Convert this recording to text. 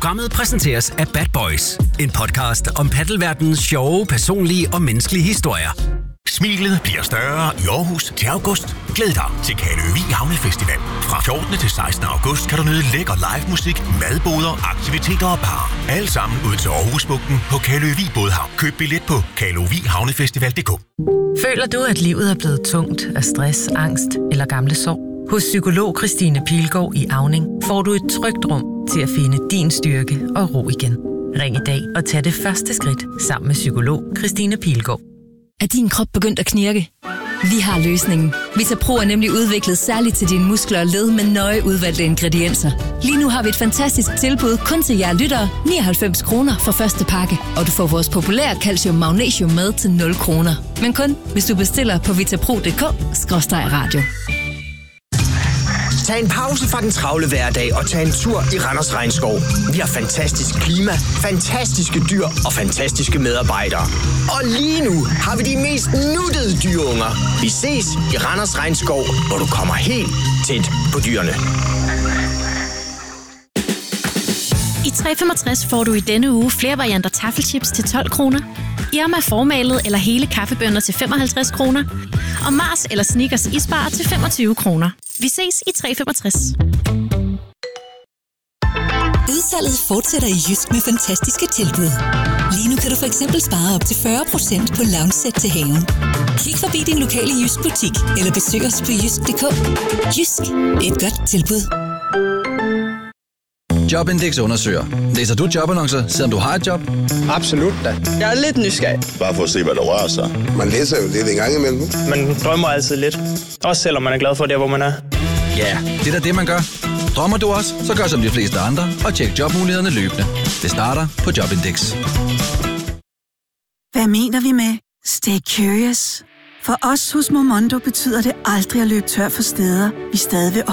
Programmet præsenteres af Bad Boys. En podcast om paddelverdenens sjove, personlige og menneskelige historier. Smilet bliver større i Aarhus til august. Glæd dig til Kaløvig Havnefestival. Fra 14. til 16. august kan du nyde lækker live musik, madboder, aktiviteter og bar. Alt sammen ud til Aarhusbugten på Kaløvig Bådhavn. Køb billet på kaløvighavnefestival.dk. Føler du, at livet er blevet tungt af stress, angst eller gamle sår? Hos psykolog Christine Pilgaard i Auning får du et trygt rum til at finde din styrke og ro igen. Ring i dag og tag det første skridt sammen med psykolog Christine Pilgaard. Er din krop begyndt at knirke? Vi har løsningen. Vitapro er nemlig udviklet særligt til dine muskler og led med nøje udvalgte ingredienser. Lige nu har vi et fantastisk tilbud kun til jer lyttere. 99 kroner for første pakke. Og du får vores populære calcium magnesium med til 0 kroner. Men kun hvis du bestiller på vitapro.dk/radio. Tag en pause fra den travle hverdag og tag en tur i Randers Regnskov. Vi har fantastisk klima, fantastiske dyr og fantastiske medarbejdere. Og lige nu har vi de mest nuttede dyreunger. Vi ses i Randers Regnskov, hvor du kommer helt tæt på dyrene. I 365 får du i denne uge flere varianter taffelchips til 12 kroner. Irma formalet eller hele kaffebønner til 55 kroner. Og Mars eller Snickers isbar til 25 kroner. Vi ses i 365. Udsalget fortsætter i Jysk med fantastiske tilbud. Lige nu kan du for eksempel spare op til 40% på lounge-sæt til haven. Kig forbi din lokale Jysk butik eller besøg os på jysk.dk. Jysk. Et godt tilbud. Jobindex undersøger. Læser du jobannoncer, selvom du har et job? Absolut da. Jeg er lidt nysgerrig. Bare for at se, hvad der rører sig. Man læser jo lidt en gang imellem. Man drømmer altid lidt. Også selvom man er glad for det, hvor man er. Ja, det er da det, man gør. Drømmer du også, så gør som de fleste andre og tjek jobmulighederne løbende. Det starter på Jobindex. Hvad mener vi med stay curious? For os hos Momondo betyder det aldrig at løbe tør for steder, vi stadig vil